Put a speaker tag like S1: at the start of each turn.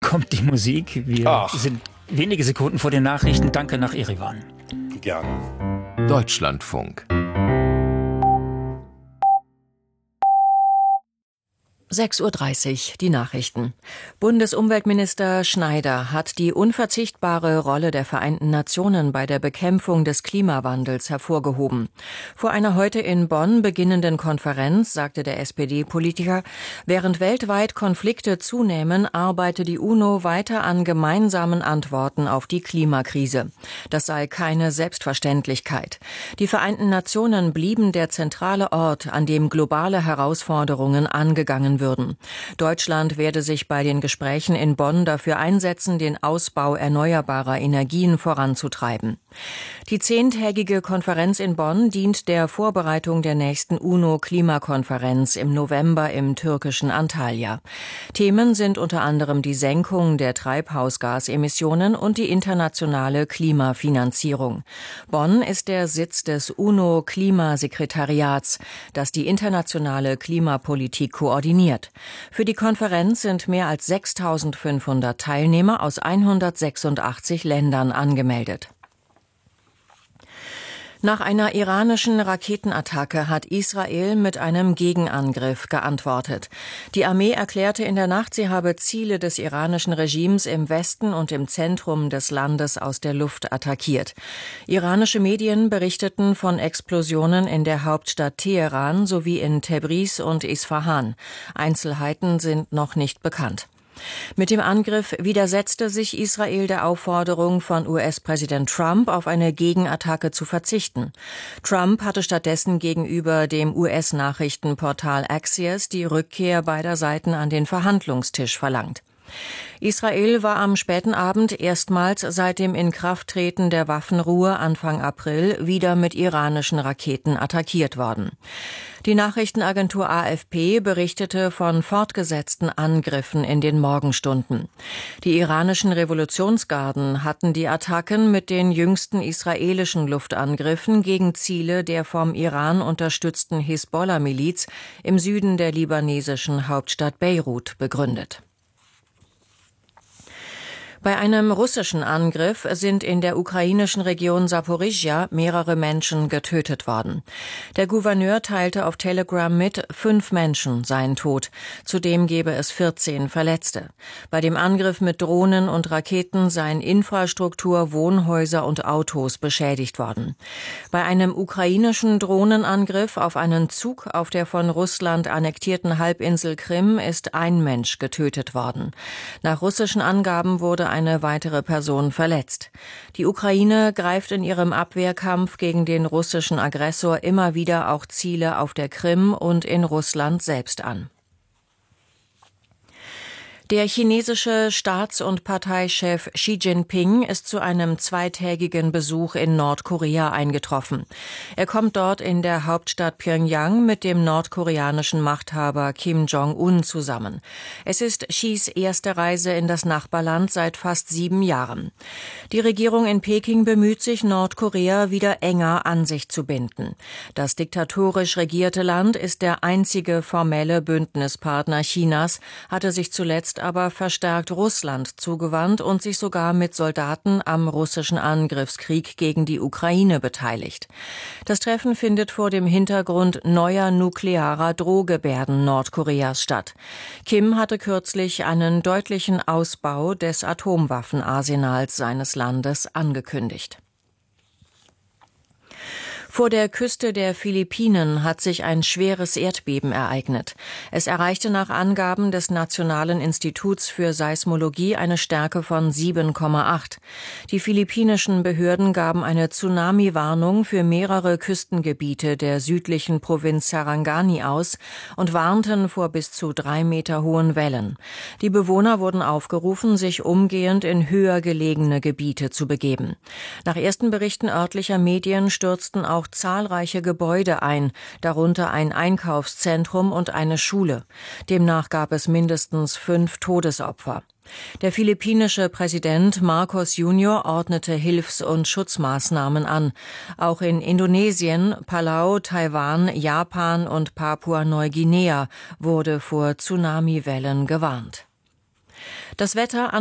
S1: kommt die Musik. Wir sind wenige Sekunden vor den Nachrichten. Danke nach Erivan.
S2: Gerne.
S3: Deutschlandfunk.
S4: 6:30 Uhr, die Nachrichten. Bundesumweltminister Schneider hat die unverzichtbare Rolle der Vereinten Nationen bei der Bekämpfung des Klimawandels hervorgehoben. Vor einer heute in Bonn beginnenden Konferenz sagte der SPD-Politiker, während weltweit Konflikte zunehmen, arbeite die UNO weiter an gemeinsamen Antworten auf die Klimakrise. Das sei keine Selbstverständlichkeit. Die Vereinten Nationen blieben der zentrale Ort, an dem globale Herausforderungen angegangen würden. Deutschland werde sich bei den Gesprächen in Bonn dafür einsetzen, den Ausbau erneuerbarer Energien voranzutreiben. Die 10-tägige Konferenz in Bonn dient der Vorbereitung der nächsten UNO-Klimakonferenz im November im türkischen Antalya. Themen sind unter anderem die Senkung der Treibhausgasemissionen und die internationale Klimafinanzierung. Bonn ist der Sitz des UNO-Klimasekretariats, das die internationale Klimapolitik koordiniert. Für die Konferenz sind mehr als 6.500 Teilnehmer aus 186 Ländern angemeldet. Nach einer iranischen Raketenattacke hat Israel mit einem Gegenangriff geantwortet. Die Armee erklärte in der Nacht, sie habe Ziele des iranischen Regimes im Westen und im Zentrum des Landes aus der Luft attackiert. Iranische Medien berichteten von Explosionen in der Hauptstadt Teheran sowie in Tebriz und Isfahan. Einzelheiten sind noch nicht bekannt. Mit dem Angriff widersetzte sich Israel der Aufforderung von US-Präsident Trump, auf eine Gegenattacke zu verzichten. Trump hatte stattdessen gegenüber dem US-Nachrichtenportal Axios die Rückkehr beider Seiten an den Verhandlungstisch verlangt. Israel war am späten Abend erstmals seit dem Inkrafttreten der Waffenruhe Anfang April wieder mit iranischen Raketen attackiert worden. Die Nachrichtenagentur AFP berichtete von fortgesetzten Angriffen in den Morgenstunden. Die iranischen Revolutionsgarden hatten die Attacken mit den jüngsten israelischen Luftangriffen gegen Ziele der vom Iran unterstützten Hisbollah-Miliz im Süden der libanesischen Hauptstadt Beirut begründet. Bei einem russischen Angriff sind in der ukrainischen Region Saporischschja mehrere Menschen getötet worden. Der Gouverneur teilte auf Telegram mit, 5 Menschen seien tot. Zudem gebe es 14 Verletzte. Bei dem Angriff mit Drohnen und Raketen seien Infrastruktur, Wohnhäuser und Autos beschädigt worden. Bei einem ukrainischen Drohnenangriff auf einen Zug auf der von Russland annektierten Halbinsel Krim ist ein Mensch getötet worden. Nach russischen Angaben wurde eine weitere Person verletzt. Die Ukraine greift in ihrem Abwehrkampf gegen den russischen Aggressor immer wieder auch Ziele auf der Krim und in Russland selbst an. Der chinesische Staats- und Parteichef Xi Jinping ist zu einem 2-tägigen Besuch in Nordkorea eingetroffen. Er kommt dort in der Hauptstadt Pjöngjang mit dem nordkoreanischen Machthaber Kim Jong-un zusammen. Es ist Xis erste Reise in das Nachbarland seit fast 7 Jahren. Die Regierung in Peking bemüht sich, Nordkorea wieder enger an sich zu binden. Das diktatorisch regierte Land ist der einzige formelle Bündnispartner Chinas, hatte sich zuletzt aber verstärkt Russland zugewandt und sich sogar mit Soldaten am russischen Angriffskrieg gegen die Ukraine beteiligt. Das Treffen findet vor dem Hintergrund neuer nuklearer Drohgebärden Nordkoreas statt. Kim hatte kürzlich einen deutlichen Ausbau des Atomwaffenarsenals seines Landes angekündigt. Vor der Küste der Philippinen hat sich ein schweres Erdbeben ereignet. Es erreichte nach Angaben des Nationalen Instituts für Seismologie eine Stärke von 7,8. Die philippinischen Behörden gaben eine Tsunami-Warnung für mehrere Küstengebiete der südlichen Provinz Sarangani aus und warnten vor bis zu 3 Meter hohen Wellen. Die Bewohner wurden aufgerufen, sich umgehend in höher gelegene Gebiete zu begeben. Nach ersten Berichten örtlicher Medien stürzten auch zahlreiche Gebäude ein, darunter ein Einkaufszentrum und eine Schule. Demnach gab es mindestens 5 Todesopfer. Der philippinische Präsident Marcos Jr. ordnete Hilfs- und Schutzmaßnahmen an. Auch in Indonesien, Palau, Taiwan, Japan und Papua-Neuguinea wurde vor Tsunamiwellen gewarnt. Das Wetter